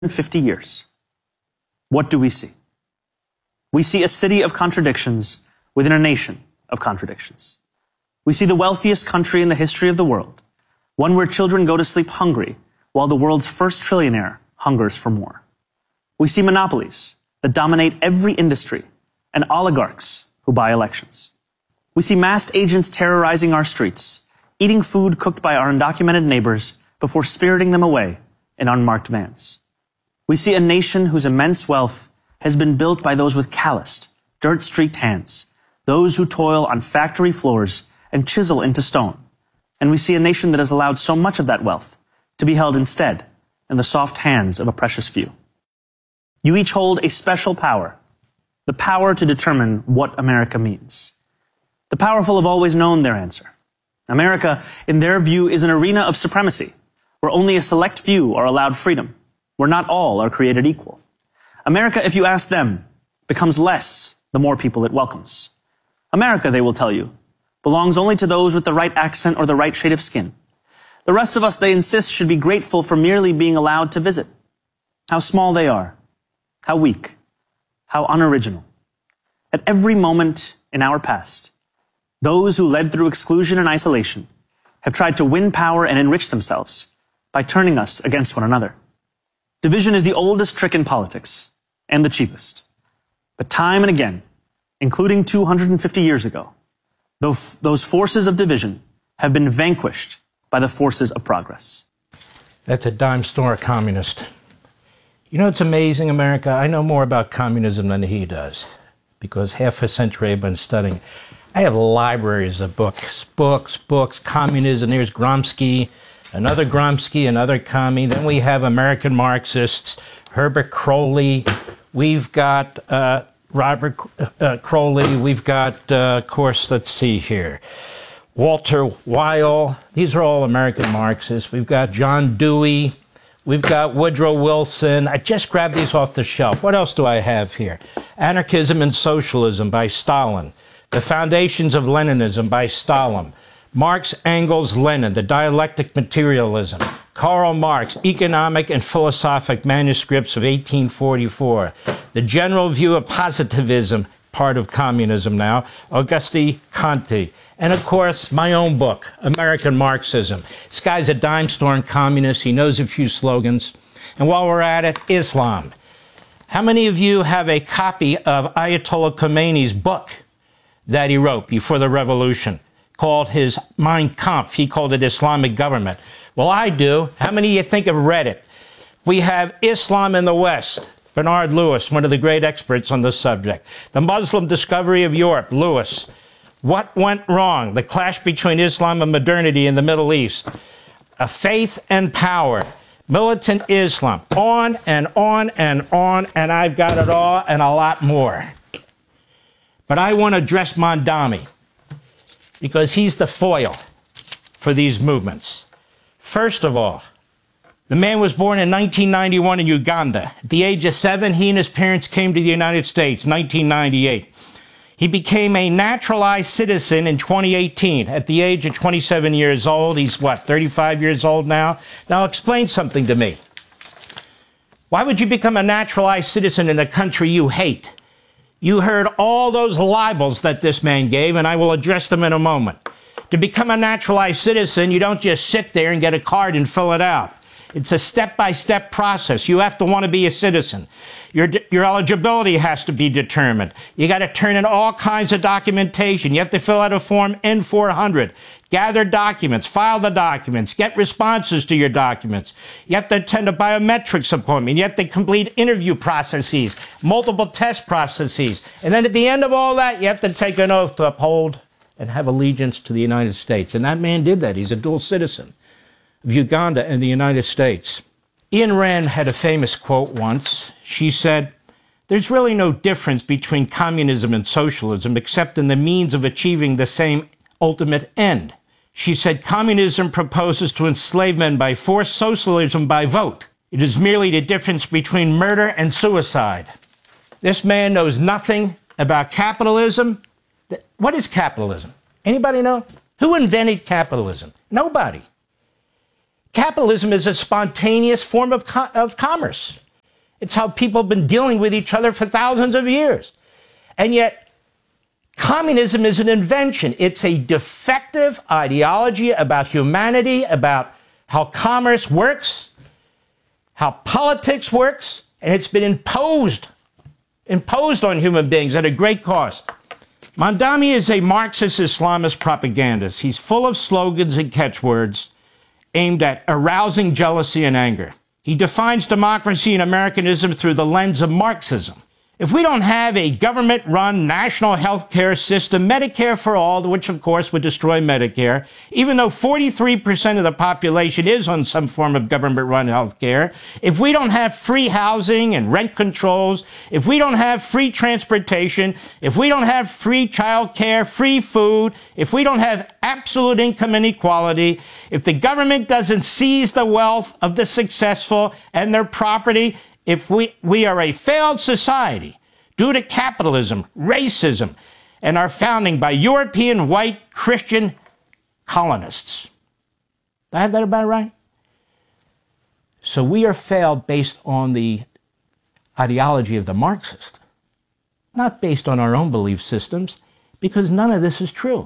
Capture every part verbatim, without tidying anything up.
fifty years. What do we see? We see a city of contradictions within a nation of contradictions. We see the wealthiest country in the history of the world, one where children go to sleep hungry while the world's first trillionaire hungers for more. We see monopolies that dominate every industry and oligarchs who buy elections. We see masked agents terrorizing our streets, eating food cooked by our undocumented neighbors before spiriting them away in unmarked vans. We see a nation whose immense wealth has been built by those with calloused, dirt-streaked hands, those who toil on factory floors and chisel into stone. And we see a nation that has allowed so much of that wealth to be held instead in the soft hands of a precious few. You each hold a special power, the power to determine what America means. The powerful have always known their answer. America, in their view, is an arena of supremacy, where only a select few are allowed freedom, where not all are created equal. America, if you ask them, becomes less the more people it welcomes. America, they will tell you, belongs only to those with the right accent or the right shade of skin. The rest of us, they insist, should be grateful for merely being allowed to visit. How small they are, how weak, how unoriginal. At every moment in our past, those who led through exclusion and isolation have tried to win power and enrich themselves by turning us against one another. Division is the oldest trick in politics and the cheapest. But time and again, including two hundred fifty years ago, those forces of division have been vanquished by the forces of progress. That's a dime store communist. You know, it's amazing, America. I know more about communism than he does, because half a century I've been studying. I have libraries of books, books, books, communism. There's Gramsci, another Gramsci, another commie. Then we have American Marxists, Herbert Crowley. We've got uh, Robert uh, Crowley. We've got, uh, of course, let's see here, Walter Weil. These are all American Marxists. We've got John Dewey. We've got Woodrow Wilson. I just grabbed these off the shelf. What else do I have here? Anarchism and Socialism by Stalin. The Foundations of Leninism by Stalin. Marx, Engels, Lenin, The Dialectic Materialism. Karl Marx, Economic and Philosophic Manuscripts of eighteen forty-four. The General View of Positivism, part of communism now, Auguste Comte. And of course, my own book, American Marxism. This guy's a dime store communist. He knows a few slogans. And while we're at it, Islam. How many of you have a copy of Ayatollah Khomeini's book that he wrote before the revolution, called his Mein Kampf? He called it Islamic Government. Well, I do. How many of you think have read it? We have Islam in the West. Bernard Lewis, one of the great experts on this subject. The Muslim Discovery of Europe, Lewis. What Went Wrong? The Clash Between Islam and Modernity in the Middle East. A Faith and Power. Militant Islam. On and on and on, and I've got it all and a lot more. But I want to address Mondami, because he's the foil for these movements. First of all, the man was born in nineteen ninety-one in Uganda. At the age of seven, he and his parents came to the United States, nineteen ninety-eight. He became a naturalized citizen in twenty eighteen. At the age of twenty-seven years old, he's what, thirty-five years old now? Now explain something to me. Why would you become a naturalized citizen in a country you hate? You heard all those libels that this man gave, and I will address them in a moment. To become a naturalized citizen, you don't just sit there and get a card and fill it out. It's a step-by-step process. You have to want to be a citizen. Your, your eligibility has to be determined. You got to turn in all kinds of documentation. You have to fill out a form N four hundred. Gather documents, file the documents, get responses to your documents. You have to attend a biometrics appointment. You have to complete interview processes, multiple test processes. And then at the end of all that, you have to take an oath to uphold and have allegiance to the United States. And that man did that. He's a dual citizen of Uganda and the United States. Ayn Rand had a famous quote once. She said, "There's really no difference between communism and socialism except in the means of achieving the same ultimate end." She said, "Communism proposes to enslave men by force, socialism by vote. It is merely the difference between murder and suicide." This man knows nothing about capitalism. What is capitalism? Anybody know? Who invented capitalism? Nobody. Capitalism is a spontaneous form of, co of commerce. It's how people have been dealing with each other for thousands of years. And yet, communism is an invention. It's a defective ideology about humanity, about how commerce works, how politics works, and it's been imposed, imposed on human beings at a great cost. Mamdani is a Marxist Islamist propagandist. He's full of slogans and catchwords aimed at arousing jealousy and anger. He defines democracy and Americanism through the lens of Marxism. If we don't have a government-run national health care system, Medicare for all, which of course would destroy Medicare, even though forty-three percent of the population is on some form of government-run health care, if we don't have free housing and rent controls, if we don't have free transportation, if we don't have free child care, free food, if we don't have absolute income inequality, if the government doesn't seize the wealth of the successful and their property, if we, we are a failed society due to capitalism, racism, and our founding by European white Christian colonists. Did I have that about right? So we are failed based on the ideology of the Marxist, not based on our own belief systems, because none of this is true.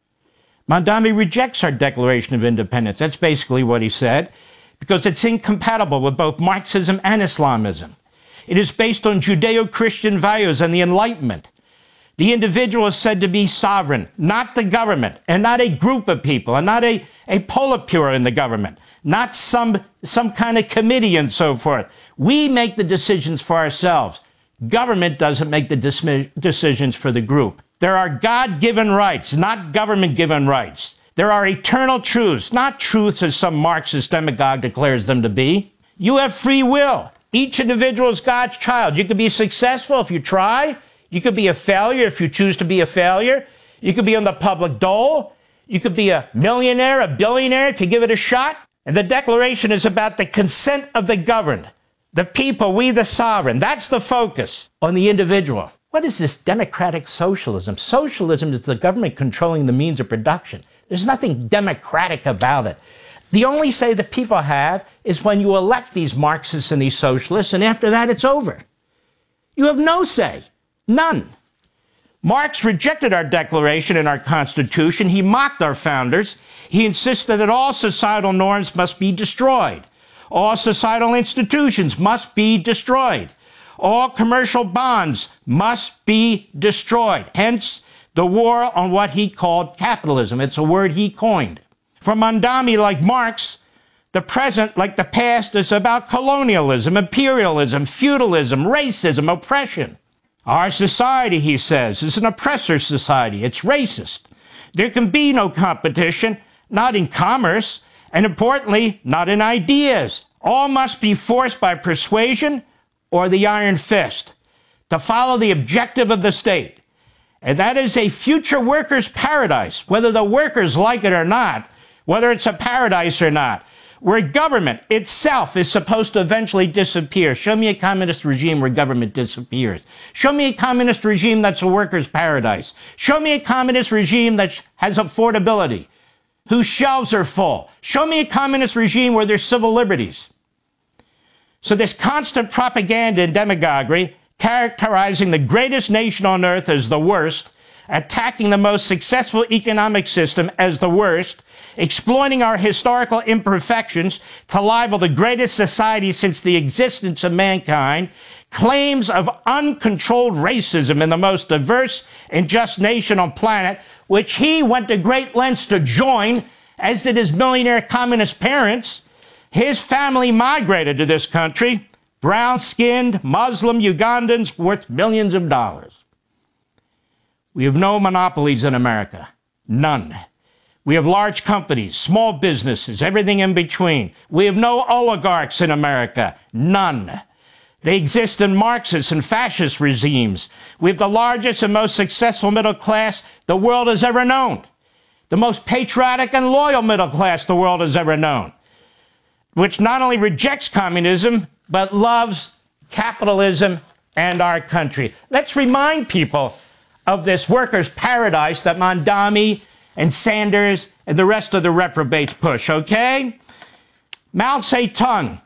Mamdani rejects our Declaration of Independence. That's basically what he said, because it's incompatible with both Marxism and Islamism. It is based on Judeo-Christian values and the Enlightenment. The individual is said to be sovereign, not the government, and not a group of people, and not a, a Politburo in the government, not some, some kind of committee and so forth. We make the decisions for ourselves. Government doesn't make the decisions for the group. There are God-given rights, not government-given rights. There are eternal truths, not truths as some Marxist demagogue declares them to be. You have free will. Each individual is God's child. You could be successful if you try. You could be a failure if you choose to be a failure. You could be on the public dole. You could be a millionaire, a billionaire if you give it a shot. And the Declaration is about the consent of the governed, the people, we the sovereign. That's the focus on the individual. What is this democratic socialism? Socialism is the government controlling the means of production. There's nothing democratic about it. The only say the people have is when you elect these Marxists and these socialists, and after that, it's over. You have no say. None. Marx rejected our Declaration and our Constitution. He mocked our founders. He insisted that all societal norms must be destroyed. All societal institutions must be destroyed. All commercial bonds must be destroyed. Hence, the war on what he called capitalism. It's a word he coined. For Mamdani, like Marx, the present, like the past, is about colonialism, imperialism, feudalism, racism, oppression. Our society, he says, is an oppressor society. It's racist. There can be no competition, not in commerce, and importantly, not in ideas. All must be forced by persuasion or the iron fist to follow the objective of the state. And that is a future workers' paradise, whether the workers like it or not, whether it's a paradise or not, where government itself is supposed to eventually disappear. Show me a communist regime where government disappears. Show me a communist regime that's a workers' paradise. Show me a communist regime that has affordability, whose shelves are full. Show me a communist regime where there's civil liberties. So this constant propaganda and demagoguery, characterizing the greatest nation on earth as the worst, attacking the most successful economic system as the worst, exploiting our historical imperfections to libel the greatest society since the existence of mankind, claims of uncontrolled racism in the most diverse and just nation on planet, which he went to great lengths to join, as did his millionaire communist parents. His family migrated to this country, brown-skinned Muslim Ugandans worth millions of dollars. We have no monopolies in America. None. We have large companies, small businesses, everything in between. We have no oligarchs in America. None. They exist in Marxist and fascist regimes. We have the largest and most successful middle class the world has ever known. The most patriotic and loyal middle class the world has ever known, which not only rejects communism, but loves capitalism and our country. Let's remind people of this workers' paradise that Mamdani and Sanders and the rest of the reprobates push, okay? Mao Zedong,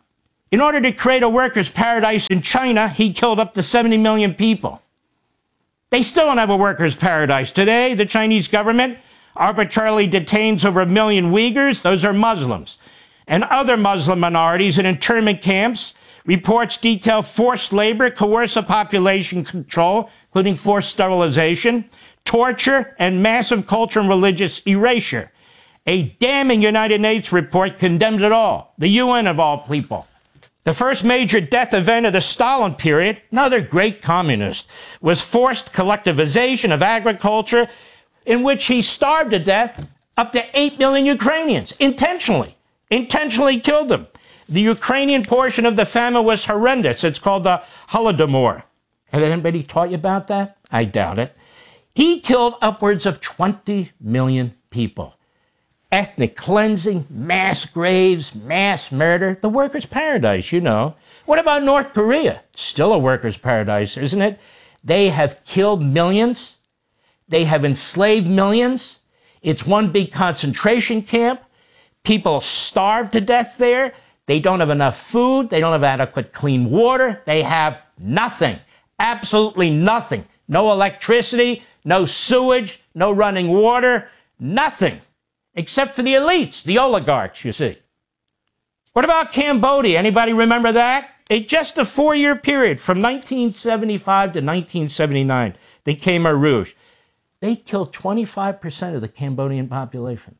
In order to create a workers' paradise in China, he killed up to seventy million people. They still don't have a workers' paradise. Today, the Chinese government arbitrarily detains over a million Uyghurs, those are Muslims, and other Muslim minorities in internment camps. Reports detail forced labor, coercive population control, including forced sterilization, torture, and massive cultural and religious erasure. A damning United Nations report condemned it all, the U N of all people. The first major death event of the Stalin period, another great communist, was forced collectivization of agriculture, in which he starved to death up to eight million Ukrainians, intentionally, intentionally killed them. The Ukrainian portion of the famine was horrendous. It's called the Holodomor. Have anybody taught you about that? I doubt it. He killed upwards of twenty million people. Ethnic cleansing, mass graves, mass murder, the workers' paradise, you know. What about North Korea? Still a workers' paradise, isn't it? They have killed millions. They have enslaved millions. It's one big concentration camp. People starve to death there. They don't have enough food. They don't have adequate clean water. They have nothing, absolutely nothing. No electricity, no sewage, no running water, nothing. Except for the elites, the oligarchs, you see. What about Cambodia? Anybody remember that? In just a four-year period, from nineteen seventy-five to nineteen seventy-nine, the Khmer Rouge, they killed twenty-five percent of the Cambodian population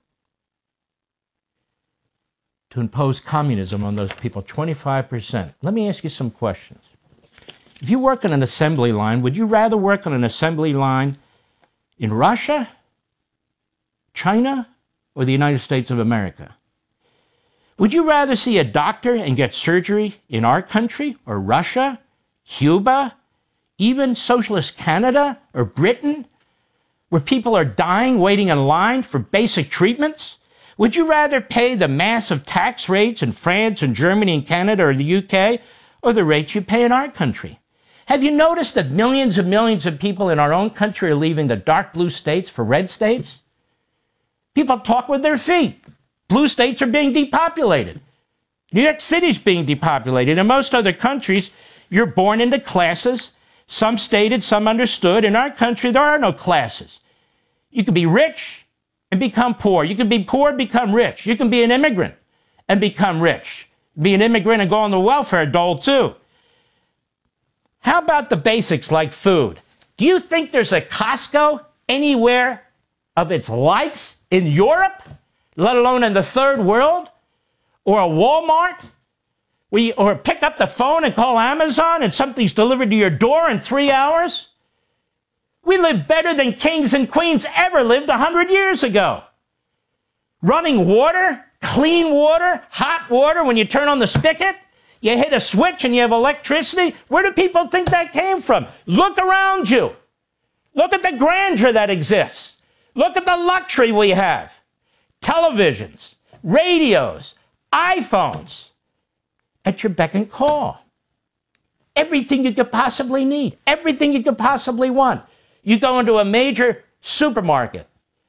to impose communism on those people, twenty-five percent. Let me ask you some questions. If you work on an assembly line, would you rather work on an assembly line in Russia, China, or the United States of America? Would you rather see a doctor and get surgery in our country, or Russia, Cuba, even socialist Canada or Britain, where people are dying waiting in line for basic treatments? Would you rather pay the massive tax rates in France and Germany and Canada or the U K, or the rates you pay in our country? Have you noticed that millions and millions of people in our own country are leaving the dark blue states for red states? People talk with their feet. Blue states are being depopulated. New York City's being depopulated. In most other countries, you're born into classes, some stated, some understood. In our country, there are no classes. You can be rich and become poor. You can be poor and become rich. You can be an immigrant and become rich. Be an immigrant and go on the welfare dole, too. How about the basics like food? Do you think there's a Costco anywhere of its likes in Europe, let alone in the third world? Or a Walmart? We, or pick up the phone and call Amazon and something's delivered to your door in three hours? We live better than kings and queens ever lived a hundred years ago. Running water, clean water, hot water when you turn on the spigot. You hit a switch and you have electricity. Where do people think that came from? Look around you. Look at the grandeur that exists. Look at the luxury we have. Televisions, radios, iPhones at your beck and call. Everything you could possibly need. Everything you could possibly want. You go into a major supermarket.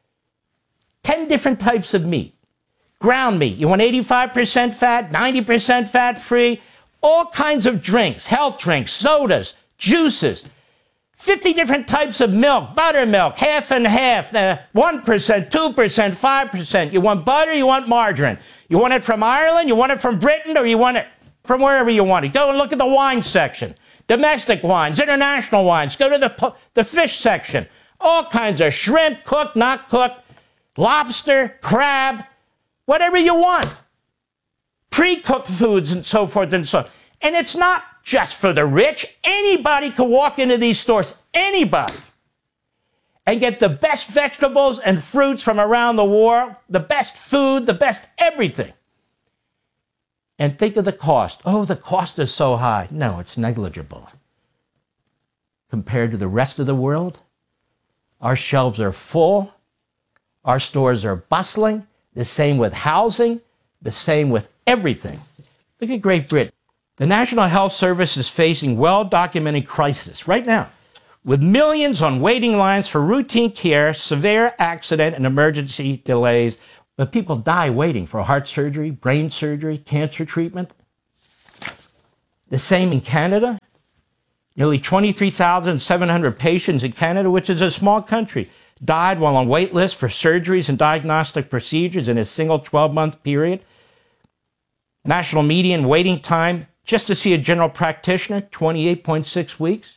Ten different types of meat. Ground meat. You want eighty-five percent fat, ninety percent fat-free. All kinds of drinks, health drinks, sodas, juices. fifty different types of milk, buttermilk, half and half, uh, one percent, two percent, five percent. You want butter, you want margarine. You want it from Ireland, you want it from Britain, or you want it from wherever you want it. Go and look at the wine section. Domestic wines, international wines. Go to the, the fish section. All kinds of shrimp, cooked, not cooked, lobster, crab, whatever you want. Pre-cooked foods and so forth and so on. And it's not just for the rich. Anybody can walk into these stores, anybody, and get the best vegetables and fruits from around the world, the best food, the best everything. And think of the cost. Oh, the cost is so high. No, it's negligible. Compared to the rest of the world, our shelves are full. Our stores are bustling. The same with housing. The same with everything. Look at Great Britain. The National Health Service is facing well-documented crisis right now, with millions on waiting lines for routine care, severe accident and emergency delays. But people die waiting for heart surgery, brain surgery, cancer treatment. The same in Canada. Nearly twenty-three thousand seven hundred patients in Canada, which is a small country, died while on wait lists for surgeries and diagnostic procedures in a single twelve-month period. National median waiting time just to see a general practitioner, twenty-eight point six weeks.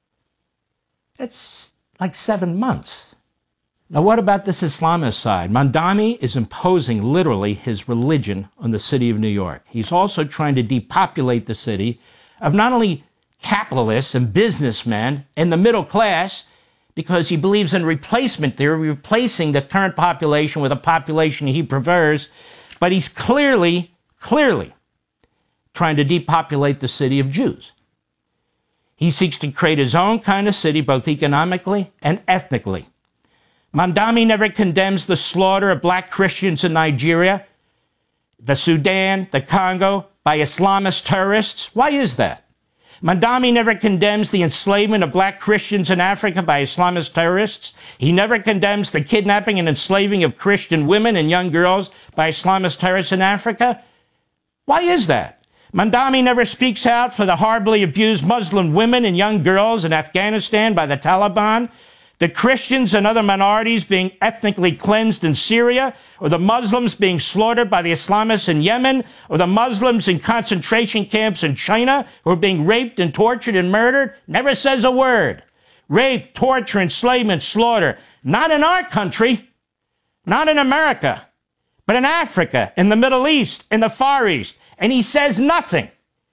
That's like seven months. Now, what about this Islamist side? Mamdani is imposing literally his religion on the city of New York. He's also trying to depopulate the city of not only capitalists and businessmen and the middle class, because he believes in replacement theory, replacing the current population with a population he prefers, but he's clearly, clearly trying to depopulate the city of Jews. He seeks to create his own kind of city, both economically and ethnically. Mamdani never condemns the slaughter of black Christians in Nigeria, the Sudan, the Congo, by Islamist terrorists. Why is that? Mamdani never condemns the enslavement of black Christians in Africa by Islamist terrorists. He never condemns the kidnapping and enslaving of Christian women and young girls by Islamist terrorists in Africa. Why is that? Mamdani never speaks out for the horribly abused Muslim women and young girls in Afghanistan by the Taliban, the Christians and other minorities being ethnically cleansed in Syria, or the Muslims being slaughtered by the Islamists in Yemen, or the Muslims in concentration camps in China who are being raped and tortured and murdered. Never says a word. Rape, torture, enslavement, slaughter. Not in our country, not in America, but in Africa, in the Middle East, in the Far East. And he says nothing.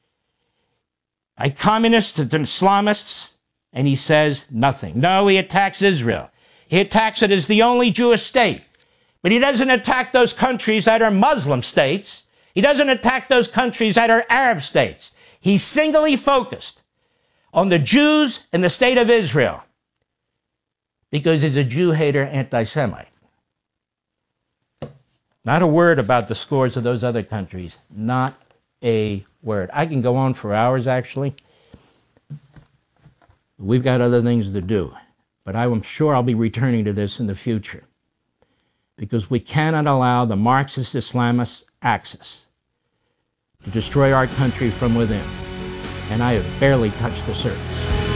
Like communists and Islamists, and he says nothing. No, he attacks Israel. He attacks it as the only Jewish state. But he doesn't attack those countries that are Muslim states. He doesn't attack those countries that are Arab states. He's singly focused on the Jews and the state of Israel because he's a Jew-hater, anti-Semite. Not a word about the scores of those other countries. Not a word. I can go on for hours, actually. We've got other things to do. But I'm sure I'll be returning to this in the future. Because we cannot allow the Marxist Islamist axis to destroy our country from within. And I have barely touched the surface.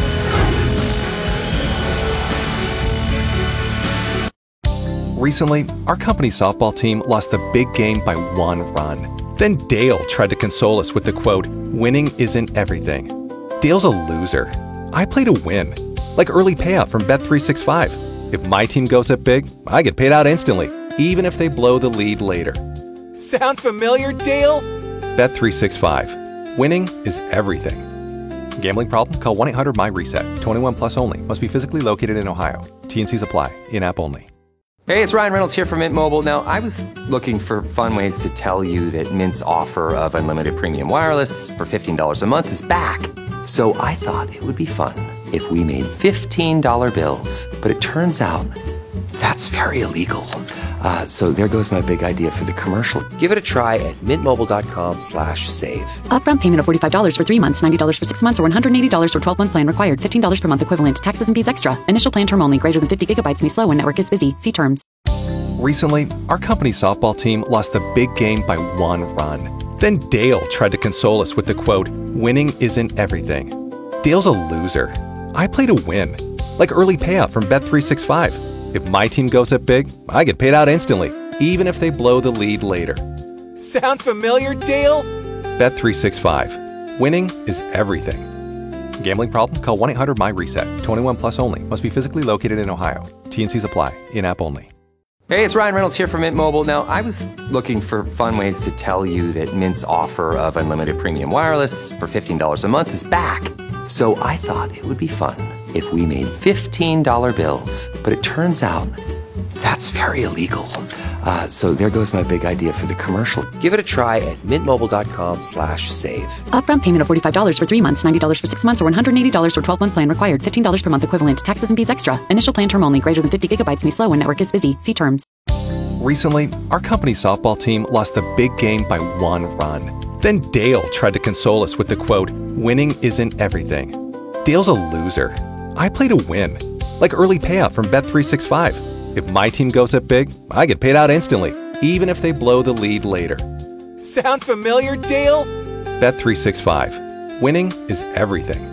Recently, our company's softball team lost the big game by one run. Then Dale tried to console us with the quote, "Winning isn't everything." Dale's a loser. I play to win. Like early payout from Bet three sixty-five. If my team goes up big, I get paid out instantly, even if they blow the lead later. Sound familiar, Dale? Bet three sixty-five. Winning is everything. Gambling problem? Call one eight hundred M Y reset. twenty-one plus only. Must be physically located in Ohio. T and Cs apply. In-app only. Hey, it's Ryan Reynolds here from Mint Mobile. Now, I was looking for fun ways to tell you that Mint's offer of unlimited premium wireless for fifteen dollars a month is back. So I thought it would be fun if we made fifteen dollar bills. But it turns out that's very illegal. Uh, so there goes my big idea for the commercial. Give it a try at mintmobile.com slash save. Upfront payment of forty-five dollars for three months, ninety dollars for six months, or one hundred eighty dollars for twelve-month plan required. fifteen dollars per month equivalent. Taxes and fees extra. Initial plan term only. Greater than fifty gigabytes may slow when network is busy. See terms. Recently, our company's softball team lost the big game by one run. Then Dale tried to console us with the quote, "Winning isn't everything." Dale's a loser. I play to win. Like early payout from Bet three sixty-five. If my team goes up big, I get paid out instantly, even if they blow the lead later. Sound familiar, Dale? Bet three sixty-five. Winning is everything. Gambling problem? Call one eight hundred M Y reset. twenty-one plus only. Must be physically located in Ohio. T and Cs apply. In-app only. Hey, it's Ryan Reynolds here from Mint Mobile. Now, I was looking for fun ways to tell you that Mint's offer of unlimited premium wireless for fifteen dollars a month is back. So I thought it would be fun if we made fifteen dollar bills. But it turns out that's very illegal. Uh, so there goes my big idea for the commercial. Give it a try at mintmobile.com slash save. Upfront payment of forty-five dollars for three months, ninety dollars for six months, or one hundred eighty dollars for twelve-month plan required. fifteen dollars per month equivalent. Taxes and fees extra. Initial plan term only. Greater than fifty gigabytes may slow when network is busy. See terms. Recently, our company's softball team lost the big game by one run. Then Dale tried to console us with the quote, "Winning isn't everything." Dale's a loser. I play to win. Like early payout from Bet three sixty-five. If my team goes up big, I get paid out instantly, even if they blow the lead later. Sound familiar, Dale? Bet three sixty-five. Winning is everything.